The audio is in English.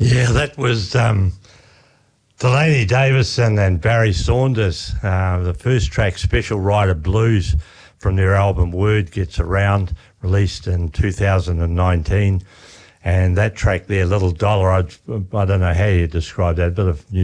Yeah, that was Delaney Davison and Barry Saunders. The first track, Special Rider Blues, from their album Word Gets Around, released in 2019. And that track there, Little Dollar, I don't know how you describe that, a bit of New